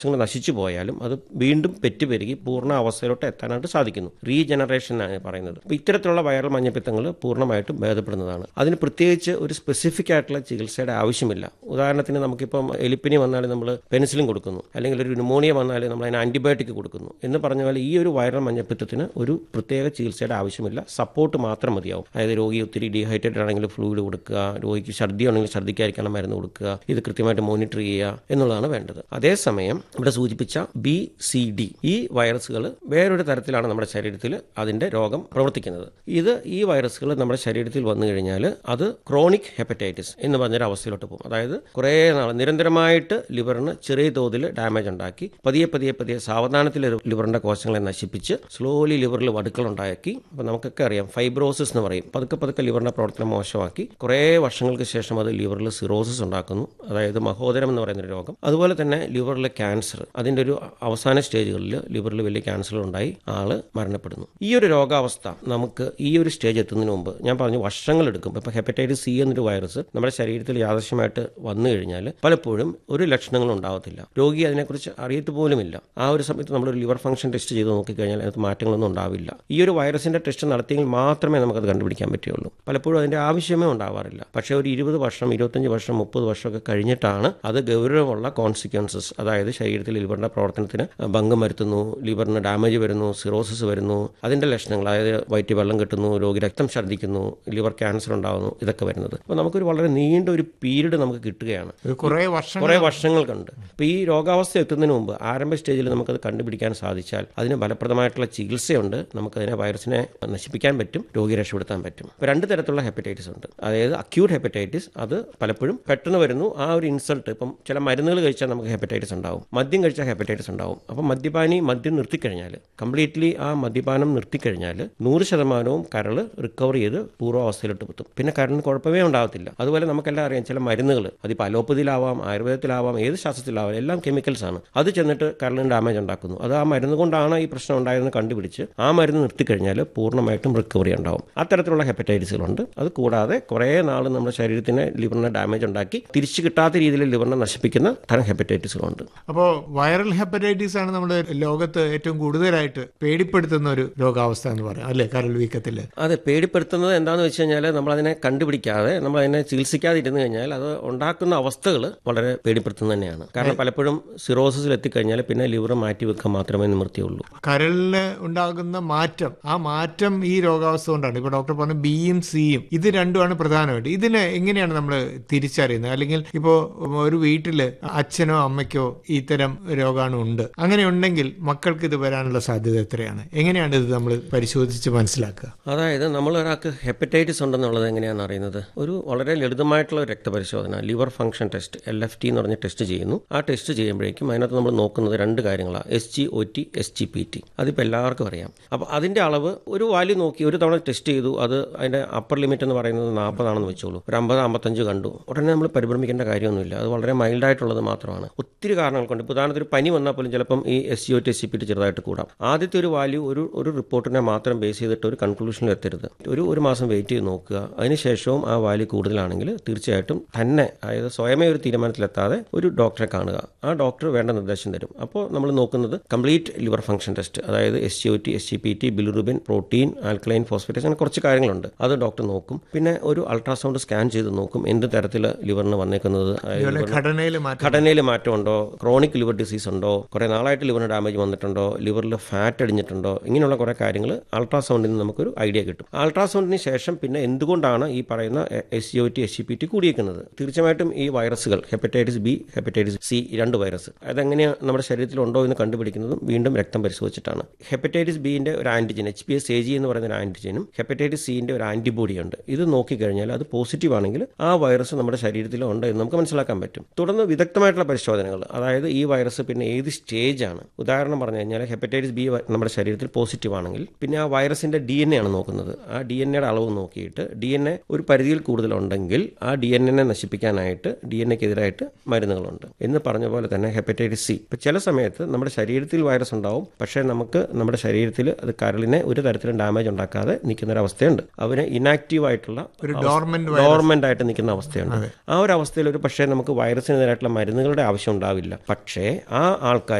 നശിച്ചു പോയാലും അത് വീണ്ടും പെറ്റുപെരുകി പൂർണ്ണ അവസ്ഥയിലോട്ട് എത്താനായിട്ട് സാധിക്കുന്നു. റീജനറേഷൻ ആണ് പറയുന്നത്. അപ്പോൾ ഇത്തരത്തിലുള്ള വൈറൽ മഞ്ഞപ്പിത്തങ്ങൾ പൂർണ്ണമായിട്ടും ഭേദപ്പെടുന്നതാണ്. അതിന് പ്രത്യേകിച്ച് ഒരു സ്പെസിഫിക് ആയിട്ടുള്ള ചികിത്സയുടെ ആവശ്യമില്ല. ഉദാഹരണത്തിന് നമുക്കിപ്പം എലിപ്പനി വന്നാൽ നമ്മൾ പെനിസിലിൻ കൊടുക്കുന്നു, അല്ലെങ്കിൽ ഒരു ന്യൂമോണിയ വന്നാൽ നമ്മൾ അതിന് ആന്റിബയോട്ടിക് കൊടുക്കുന്നു എന്ന് പറഞ്ഞ പോലെ ഈ ഒരു വൈറൽ മഞ്ഞപ്പിത്തത്തിന് ഒരു പ്രത്യേക ചികിത്സയുടെ ആവശ്യമില്ല. സപ്പോർട്ട് മാത്രം മതിയാവും. അതായത് രോഗി ഒത്തിരി ഡീഹൈഡ്രേറ്റഡ് ആണെങ്കിൽ ഫ്ലൂയിഡ് കൊടുക്കുക, രോഗിക്ക് ഛർദി ആണെങ്കിൽ ഛർദിക്കാതിരിക്കാനുള്ള മരുന്ന് കൊടുക്കുക, ഇത് കൃത്യമായിട്ട് മോണിറ്റർ ചെയ്യുക എന്നുള്ളതാണ് വേണ്ടത്. അതേസമയം ഇവിടെ സൂചിപ്പിച്ച BCD ഈ വൈറസുകൾ വേറൊരു തരത്തിലാണ് നമ്മുടെ ശരീരത്തിൽ അതിന്റെ രോഗം പ്രവർത്തിക്കുന്നത്. ഈ വൈറസുകൾ നമ്മുടെ ശരീരത്തിൽ വന്നു കഴിഞ്ഞാൽ അത് ക്രോണിക് ഹെപ്പറ്റൈറ്റിസ് എന്ന് പറഞ്ഞൊരു അവസ്ഥയിലോട്ട് പോകും. അതായത് കുറേ നാൾ നിരന്തരമായിട്ട് ലിവറിന് ചെറിയ തോതിൽ ഡാമേജ് ഉണ്ടാക്കി പതിയെ സാവധാനത്തിൽ ലിവറിന്റെ കോശങ്ങളെ നശിപ്പിച്ച് സ്ലോലി ലിവറിൽ വടുക്കൾ ഉണ്ടാക്കി. അപ്പോൾ നമുക്കൊക്കെ അറിയാം, ഫൈബ്രോസിസ് എന്ന് പറയും. പതുക്കെ ലിവറിന്റെ പ്രവർത്തനം മോശമാക്കി കുറേ വർഷങ്ങൾക്ക് ശേഷം അത് ലിവറിൽ സിറോസിസ് ഉണ്ടാക്കുന്നു, അതായത് മഹോദരം എന്ന് പറയുന്നൊരു രോഗം. അതുപോലെ തന്നെ ലിവറിലെ ക്യാൻസർ, അതിന്റെ ഒരു അവസാന സ്റ്റേജുകളിൽ ലിവറിൽ വലിയ ക്യാൻസർ ഉണ്ടായി ആള് മരണപ്പെടുന്നു. ഈ ഒരു രോഗാവസ്ഥ നമുക്ക് ഈ ഒരു സ്റ്റേജ് എത്തുന്നതിന് മുമ്പ് ഞാൻ പറഞ്ഞു വർഷങ്ങളെടുക്കും. ഇപ്പോൾ ഹെപ്പറ്റൈറ്റിസ് C എന്നൊരു വൈറസ് നമ്മുടെ ശരീരത്തിൽ യാദൃശ്യമായിട്ട് വന്നു കഴിഞ്ഞാൽ പലപ്പോഴും ഒരു ലക്ഷണങ്ങളും ഉണ്ടാവത്തില്ല. രോഗി അതിനെക്കുറിച്ച് അറിയത്ത് പോലുമില്ല. ആ ഒരു സമയത്ത് നമ്മളൊരു ലിവർ ഫംഗ്ഷൻ ടെസ്റ്റ് ചെയ്ത് നോക്കിക്കഴിഞ്ഞാൽ അതിനകത്ത് മാറ്റങ്ങളൊന്നും ഉണ്ടാവില്ല. ഈ ഒരു വൈറസിന്റെ ടെസ്റ്റ് നടത്തിയെങ്കിൽ മാത്രമേ നമുക്കത് കണ്ടുപിടിക്കാൻ പറ്റുള്ളൂ. പലപ്പോഴും അതിന്റെ ആവശ്യമേ ഉണ്ടാവാറില്ല. പക്ഷേ ഒരു 20 വർഷം 25 വർഷം 30 വർഷമൊക്കെ കഴിഞ്ഞിട്ടാണ് അത് ഗൗരവമുള്ള കോൺസിക്വൻസസ്, അതായത് ശരീരത്തിൽ ലിവറിന്റെ പ്രവർത്തനത്തിന് ഭംഗം വരുത്തുന്നു, ലിവറിന് ഡാമേജ് വരുന്നു, സിറോസിസ് വരുന്നു, അതിന്റെ ലക്ഷണങ്ങൾ, അതായത് വയറ്റിൽ വെള്ളം കെട്ടുന്നു, രോഗി രക്തം ഛർദ്ദിക്കുന്നു, ലിവർ ക്യാൻസർ ഉണ്ടാകുന്നു, ഇതൊക്കെ വരുന്നത്. അപ്പോൾ നമുക്കൊരു വളരെ നീണ്ട ഒരു പീരീഡ് നമുക്ക് കിട്ടുകയാണ്, കുറേ വർഷങ്ങൾ കണ്ട്. അപ്പോൾ ഈ രോഗാവസ്ഥ എത്തുന്നതിന് മുമ്പ് ആരംഭ സ്റ്റേജിൽ നമുക്കത് കണ്ടുപിടിക്കാൻ സാധിച്ചാൽ അതിന് ഫലപ്രദമായിട്ടുള്ള ചികിത്സയുണ്ട്. നമുക്കതിനെ വൈറസിനെ നശിപ്പിക്കാൻ പറ്റും, രോഗിയെ രക്ഷപ്പെടുത്താൻ പറ്റും. ഇപ്പോൾ 2 തരത്തിലുള്ള ഹെപ്പറ്റൈറ്റിസ് ഉണ്ട്. അതായത് അക്യൂട്ട് ഹെപ്പറ്റൈറ്റിസ്, അത് പലപ്പോഴും പെട്ടെന്ന് വരുന്നു. ആ ഒരു ഇൻസൾട്ട്, ഇപ്പം ചില മരുന്നുകൾ കഴിച്ചാൽ നമുക്ക് ഹെപ്പറ്റൈറ്റിസ് ഉണ്ടാവും, മദ്യം കഴിച്ചാൽ ഹെപ്പറ്റൈറ്റിസ് ഉണ്ടാവും. അപ്പം മദ്യപാനി മദ്യം നിർത്തിക്കഴിഞ്ഞാൽ, കംപ്ലീറ്റ്ലി ആ മദ്യപാനം നിർത്തിക്കഴിഞ്ഞാൽ 100% കരൾ റിക്കവർ ചെയ്ത് പൂർവ്വാവസ്ഥയിലോട്ട് എത്തും. പിന്നെ കരളിന് കുഴപ്പമേ ഉണ്ടാകത്തില്ല. അതുപോലെ നമുക്കെല്ലാം അറിയാം, ചില മരുന്നുകൾ അതിപ്പോൾ അലോപ്പതിയിലാവാം, ആയുർവേദത്തിലാവാം, ഏത് ശാസ്ത്രത്തിലാവാം, എല്ലാം കെമിക്കൽസ് ആണ്. അത് ചെന്നിട്ട് കരളിന് ഡാമേജ് ഉണ്ടാക്കുന്നു. അത് ആ മരുന്ന് കൊണ്ടാണ് ഈ പ്രശ്നം ഉണ്ടായതെന്ന് കണ്ടുപിടിച്ച് ആ മരുന്ന് നിർത്തിക്കഴിഞ്ഞാൽ പൂർണ്ണമായിട്ടും റിക്കവറി ഉണ്ടാവും. അത്തരത്തിലുള്ള ഹെപ്പറ്റൈറ്റിസുകളുണ്ട്. അത് കൂടാതെ കുറേ നാൾ നമ്മുടെ ശരീരത്തിന് ലിവറിന് ഡാമേജ് ഉണ്ടാക്കി തിരിച്ചു കിട്ടാത്ത രീതിയിൽ ലിവറിനെ നശിപ്പിക്കുന്ന തരം ഹെപ്പറ്റൈറ്റിസുകളുണ്ട്. അപ്പോൾ വൈറൽ ഹെപ്പറ്റൈറ്റിസ് ആണ് നമ്മുടെ ലോകത്ത് ഏറ്റവും കൂടുതലായിട്ട് പേടിപ്പെടുത്തുന്ന ഒരു രോഗാവസ്ഥ എന്ന് പറയാം, അല്ലേ? കരൾ വീക്കത്തിൽ. അതെ, പേടിപ്പെടുത്തുന്നത് എന്താണെന്ന് വെച്ച് കഴിഞ്ഞാൽ നമ്മളതിനെ കണ്ടുപിടിക്കാതെ നമ്മളതിനെ ചികിത്സിക്കാതെ ഇരുന്ന് കഴിഞ്ഞാൽ അത് ഉണ്ടാക്കുന്ന അവസ്ഥകൾ വളരെ പേടിപ്പെടുത്തുന്നത് തന്നെയാണ്. കാരണം പലപ്പോഴും സിറോസിസിൽ എത്തിക്കഴിഞ്ഞാൽ പിന്നെ ലിവർ മാറ്റി വെക്കാൻ മാത്രമേ നിവൃത്തിയുള്ളൂ. കരളിന് ഉണ്ടാകുന്ന മാറ്റം, ആ മാറ്റം ഈ രോഗാവസ്ഥ കൊണ്ടാണ്. ഇപ്പോൾ ഡോക്ടർ പറഞ്ഞു ബിയും സിയും, ഇത് രണ്ടുമാണ് പ്രധാനമായിട്ട്. ഇതിനെ എങ്ങനെയാണ് നമ്മൾ തിരിച്ചറിയുന്നത്? അല്ലെങ്കിൽ ഇപ്പോൾ ഒരു വീട്ടിൽ അച്ഛനോ അമ്മയ്ക്കോ ഇത്തരം രോഗാണു ഉണ്ട്, അങ്ങനെ ഉണ്ടെങ്കിൽ മക്കൾക്ക് ഇത് വരാനുള്ള സാധ്യത എത്രയാണ്? എങ്ങനെയാണ് ഇത് നമ്മൾ പരിശോധിച്ച് മനസ്സിലാക്കുക? അതായത് നമ്മൾ ഒരാൾക്ക് ഹെപ്പറ്റൈറ്റിസ് ഉണ്ടെന്നുള്ളത് എങ്ങനെയാണ് അറിയുന്നത്? ഒരു വളരെ ലളിതമായിട്ടുള്ള രക്തപരിശോധന, ലിവർ ഫംഗ്ഷൻ ടെസ്റ്റ്, LFT എന്ന് പറഞ്ഞ ടെസ്റ്റ് ചെയ്യുന്നു. ആ ടെസ്റ്റ് ചെയ്യുമ്പോഴേക്കും അതിനകത്ത് നമ്മൾ നോക്കുന്നത് 2 കാര്യങ്ങളാണ്: SGOT, SGPT. അതിപ്പോൾ എല്ലാവർക്കും അറിയാം. അപ്പോൾ അതിൻ്റെ അളവ് ഒരു വാല്യൂ നോക്കി ഒരു തവണ ടെസ്റ്റ് ചെയ്തു, അത് അതിൻ്റെ അപ്പർ ലിമിറ്റ് എന്ന് പറയുന്നത് 40 ആണെന്ന് വെച്ചോളൂ, ഒരു 50-55 കണ്ടു, ഉടനെ നമ്മൾ പരിഭ്രമിക്കേണ്ട കാര്യമൊന്നുമില്ല. അത് വളരെ മൈൽഡായിട്ടുള്ളത് മാത്രമാണ്. ഒത്തിരി കാരണങ്ങൾ കൊണ്ട്, ഇപ്പോൾ ഉദാഹരണത്തിന് ഒരു പനി വന്നാൽ പോലും ചിലപ്പം ഈ SGOT, SGPT ചെറുതായിട്ട് കൂടാം. ആദ്യത്തെ ഒരു വാല്യൂ ഒരു റിപ്പോർട്ടിനെ മാത്രം ബേസ് ചെയ്തിട്ട് ഒരു കൺക്ലൂഷനിൽ എത്തരുത്. ഒരു മാസം വെയിറ്റ് ചെയ്ത് നോക്കുക. അതിനുശേഷവും ആ വാല്യൂ കൂടുതലാണെങ്കിൽ തീർച്ചയായിട്ടും തന്നെ, അതായത് സ്വയമേ ഒരു തീരുമാനത്തിലെത്താതെ ഒരു ഡോക്ടറെ കാണുക. ആ ഡോക്ടർ വേണ്ട നിർദ്ദേശം തരും. അപ്പോൾ നമ്മൾ നോക്കുന്നത് കംപ്ലീറ്റ് ലിവർ ഫംഗ്ഷൻ ടെസ്റ്റ്, അതായത് SGOT, SGPT, bilirubin, protein, alkaline phosphatase, അങ്ങനെ കുറച്ച് കാര്യങ്ങളുണ്ട്. അത് ഡോക്ടർ നോക്കും. പിന്നെ ഒരു അൾട്രാസൗണ്ട് സ്കാൻ ചെയ്ത് നോക്കും എന്ത് തരത്തിൽ ലിവറിന് വന്നേക്കുന്നത്, ഘടനയിൽ മാറ്റമുണ്ടോ, ക്രോണിക് ലിവർ ഡിസീസ് ഉണ്ടോ, കുറെ നാളായിട്ട് ലിവറിന് ഡാമേജ് വന്നിട്ടുണ്ടോ, ലിവറിൽ ഫാറ്റ് അടിഞ്ഞിട്ടുണ്ടോ, ഇങ്ങനെയുള്ള കുറെ കാര്യങ്ങൾ അൾട്രാസൗണ്ടിൽ നിന്ന് നമുക്കൊരു ഐഡിയ കിട്ടും. അൾട്രാസൗണ്ടിന് ശേഷം പിന്നെ എന്തുകൊണ്ടാണ് ഈ പറയുന്ന SGOT, SGPT കൂടിയേക്കുന്നത്? തീർച്ചയായിട്ടും ഈ വൈറസുകൾ hepatitis B, hepatitis C, 2 virus അതെങ്ങനെയാണ് നമ്മുടെ ശരീരത്തിൽ ഉണ്ടോ എന്ന് കണ്ടുപിടിക്കുന്നതും വീണ്ടും രക്തം പരിശോധിച്ചിട്ടാണ്. ഹെപ്പറ്റൈറ്റിസ് ബിന്റെ ഒരു ആന്റിജൻ HPS-AG എന്ന് പറയുന്ന ഒരു ആന്റിജനും ഹെപ്പറ്റൈറ്റിസ് സിന്റെ ഒരു ആന്റിബോഡി ഉണ്ട്. ഇത് നോക്കിക്കഴിഞ്ഞാൽ അത് പോസിറ്റീവ് ആണെങ്കിൽ ആ വൈറസ് നമ്മുടെ ശരീരത്തിൽ ഉണ്ട് എന്ന് നമുക്ക് മനസ്സിലാക്കാൻ പറ്റും. തുടർന്ന് വിദഗ്ധമായിട്ടുള്ള പരിശോധനകൾ, അതായത് ഈ വൈറസ് പിന്നെ ഏത് സ്റ്റേജ് ആണ്. ഉദാഹരണം പറഞ്ഞു കഴിഞ്ഞാൽ ഹെപ്പറ്റൈറ്റിസ് B നമ്മുടെ ശരീരത്തിൽ പോസിറ്റീവ് ആണെങ്കിൽ പിന്നെ ആ വൈറസിന്റെ DNA ആണ് നോക്കുന്നത്. ആ DNAയുടെ അളവ് നോക്കിയിട്ട് DNA ഒരു പരിധിയിൽ കൂടുതലുണ്ടെങ്കിൽ ആ DNA നശിപ്പിക്കാനായിട്ട് DNAക്കെതിരായിട്ട് മരുന്നുകളുണ്ട്. എന്ന് പറഞ്ഞ പോലെ തന്നെ ഹെപ്പറ്റൈറ്റിസ് C, ഇപ്പം ചില സമയത്ത് നമ്മുടെ ശരീരത്തിൽ വൈറസ് ഉണ്ടാവും, പക്ഷേ നമുക്ക് നമ്മുടെ ശരീരത്തിൽ അത് കരളിനെ ഒരു തരത്തിലും ഡാമേജ് ഉണ്ടാക്കാതെ നിൽക്കുന്ന ഒരു അവസ്ഥയുണ്ട്. അവന് ഇനാക്റ്റീവ് ആയിട്ടുള്ള ഡോർമെന്റ് ആയിട്ട് നിൽക്കുന്ന അവസ്ഥയുണ്ട്. ആ ഒരു അവസ്ഥയിൽ ഒരു പക്ഷേ നമുക്ക് വൈറസിനെതിരായിട്ടുള്ള മരുന്നുകളുടെ ആവശ്യം ഉണ്ടാവില്ല. പക്ഷേ പക്ഷേ ആ ആൾക്കാർ